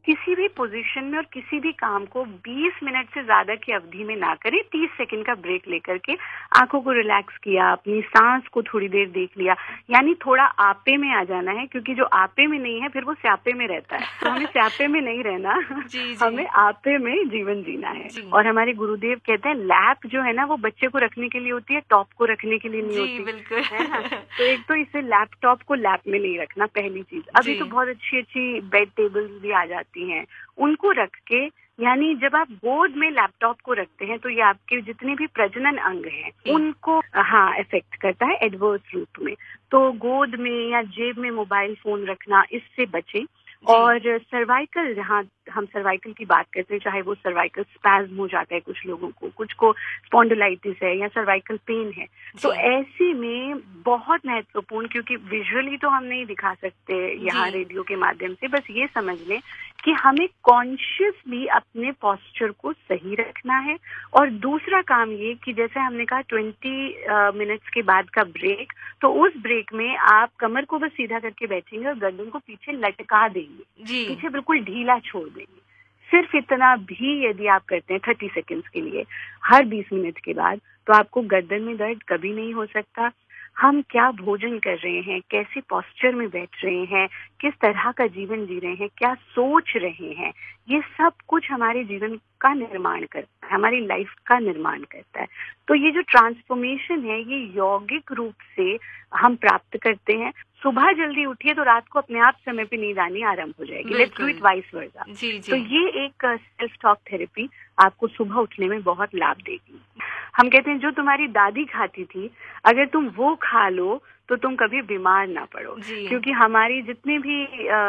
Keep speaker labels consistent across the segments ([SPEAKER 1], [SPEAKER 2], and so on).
[SPEAKER 1] किसी भी पोजीशन में और किसी भी काम को 20 मिनट से ज्यादा की अवधि में ना करें। 30 सेकंड का ब्रेक लेकर के आंखों को रिलैक्स किया, अपनी सांस को थोड़ी देर देख लिया, यानी थोड़ा आपे में आ जाना है, क्योंकि जो आपे में नहीं है फिर वो स्यापे में रहता है। तो हमें स्यापे में नहीं रहना, हमें आपे में जीवन जीना है। और हमारे गुरुदेव कहते हैं लैप जो है ना वो बच्चे को रखने के लिए होती है, टॉप को रखने के लिए नहीं होती।
[SPEAKER 2] बिल्कुल
[SPEAKER 1] है ना। तो एक तो इसे लैपटॉप को लैप में नहीं रखना, पहली चीज। अभी तो बहुत अच्छी अच्छी बेड टेबल्स भी आ जाती हैं, उनको रख के, यानी जब आप गोद में लैपटॉप को रखते हैं तो ये आपके जितने भी प्रजनन अंग हैं उनको इफेक्ट करता है एडवर्स रूप में। तो गोद में या जेब में मोबाइल फोन रखना, इससे बचें। और सर्वाइकल, जहाँ हम सर्वाइकल की बात करते हैं, चाहे वो सर्वाइकल स्पैज्म हो जाता है कुछ लोगों को, कुछ को स्पॉन्डिलाइटिस है या सर्वाइकल पेन है, तो ऐसे में बहुत महत्वपूर्ण, क्योंकि विजुअली तो हम नहीं दिखा सकते यहाँ रेडियो के माध्यम से, बस ये समझ लें कि हमें कॉन्शियसली अपने पोस्चर को सही रखना है। और दूसरा काम ये कि जैसे हमने कहा 20 मिनट्स के बाद का ब्रेक, तो उस ब्रेक में आप कमर को बस सीधा करके बैठेंगे और गर्दन को पीछे लटका देंगे, पीछे बिल्कुल ढीला छोड़ देंगे। सिर्फ इतना भी यदि आप करते हैं 30 सेकंड्स के लिए हर 20 मिनट के बाद, तो आपको गर्दन में दर्द कभी नहीं हो सकता। हम क्या भोजन कर रहे हैं, कैसे पोस्चर में बैठ रहे हैं, किस तरह का जीवन जी रहे हैं, क्या सोच रहे हैं, ये सब कुछ हमारे जीवन का निर्माण करता है, हमारी लाइफ का निर्माण करता है। तो ये जो ट्रांसफॉर्मेशन है ये यौगिक रूप से हम प्राप्त करते हैं। सुबह जल्दी उठिए तो रात को अपने आप समय पे नींद आनी आरंभ हो जाएगी। Let's do it vice versa. तो ये एक सेल्फ टॉक थेरेपी आपको सुबह उठने में बहुत लाभ देगी। हम कहते हैं जो तुम्हारी दादी खाती थी, अगर तुम वो खा लो तो तुम कभी बीमार ना पड़ो, क्योंकि हमारी जितने भी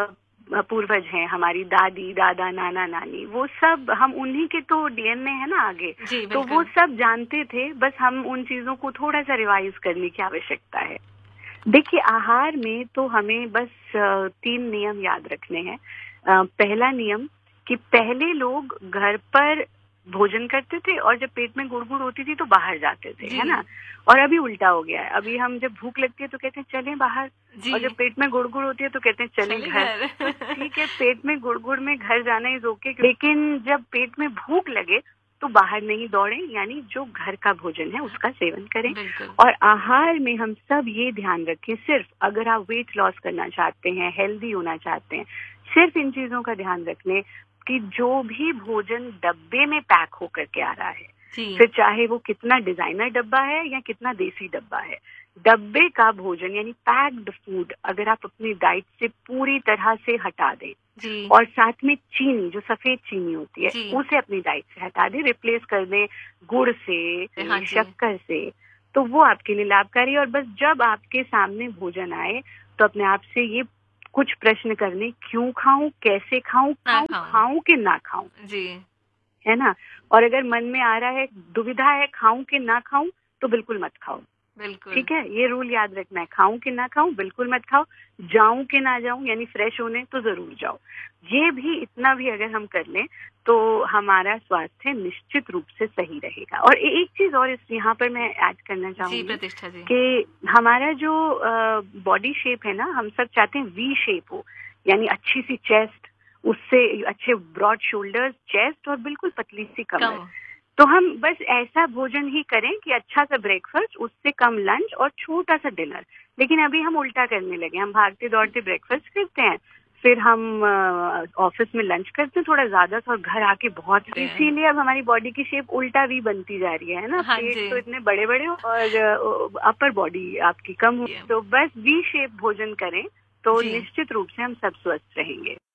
[SPEAKER 1] पूर्वज हैं, हमारी दादी, दादा, नाना, नानी, वो सब हम उन्हीं के तो डीएनए है ना आगे, तो वो सब जानते थे, बस हम उन चीजों को थोड़ा सा रिवाइज करने की आवश्यकता है। देखिए, आहार में तो हमें बस 3 नियम याद रखने हैं। पहला नियम कि पहले लोग घर पर भोजन करते थे और जब पेट में गुड़गुड़ होती थी तो बाहर जाते थे, है ना। और अभी उल्टा हो गया है, अभी हम जब भूख लगती है तो कहते हैं चलें बाहर, और जब पेट में गुड़गुड़ होती है तो कहते हैं चलें घर। ठीक है, पेट में गुड़गुड़ में घर जाना इज ओके, लेकिन जब पेट में भूख लगे तो बाहर नहीं दौड़ें, यानी जो घर का भोजन है उसका सेवन करें। और आहार में हम सब ये ध्यान रखें, सिर्फ अगर आप वेट लॉस करना चाहते हैं, हेल्दी होना चाहते हैं, सिर्फ इन चीजों का ध्यान रखने कि जो भी भोजन डब्बे में पैक होकर के आ रहा है, फिर चाहे वो कितना डिजाइनर डब्बा है या कितना देसी डब्बा है, डब्बे का भोजन यानी पैक्ड फूड अगर आप अपनी डाइट से पूरी तरह से हटा दें, और साथ में चीनी, जो सफेद चीनी होती है, उसे अपनी डाइट से हटा दें, रिप्लेस कर दें गुड़ से, शक्कर से, तो वो आपके लिए लाभकारी। और बस जब आपके सामने भोजन आए तो अपने आप से ये कुछ प्रश्न करने, क्यों खाऊं, कैसे खाऊं, खाऊं कि ना खाऊं, है ना। और अगर मन में आ रहा है, दुविधा है, खाऊं कि ना खाऊं, तो बिल्कुल मत खाओ। ठीक है, ये रूल याद रखना है, खाऊं कि ना खाऊं, बिल्कुल मत खाओ। जाऊं कि ना जाऊं, यानी फ्रेश होने, तो जरूर जाओ। ये भी, इतना भी अगर हम कर लें तो हमारा स्वास्थ्य निश्चित रूप से सही रहेगा। और एक चीज और यहाँ पर मैं ऐड करना चाहूंगी कि हमारा जो बॉडी शेप है ना, हम सब चाहते हैं वी शेप हो, यानी अच्छी सी चेस्ट, उससे अच्छे ब्रॉड शोल्डर्स, चेस्ट और बिल्कुल पतली सी कमर। तो हम बस ऐसा भोजन ही करें कि अच्छा सा ब्रेकफास्ट, उससे कम लंच और छोटा सा डिनर। लेकिन अभी हम उल्टा करने लगे, हम भागते दौड़ते ब्रेकफास्ट करते हैं, फिर हम ऑफिस में लंच करते हैं थोड़ा ज्यादा सा, और घर आके बहुत, इसीलिए अब हमारी बॉडी की शेप उल्टा वी बनती जा रही है ना। पेट तो इतने बड़े बड़े हो और अपर बॉडी आपकी कम हो, तो बस वी शेप भोजन करें तो निश्चित रूप से हम सब स्वस्थ रहेंगे।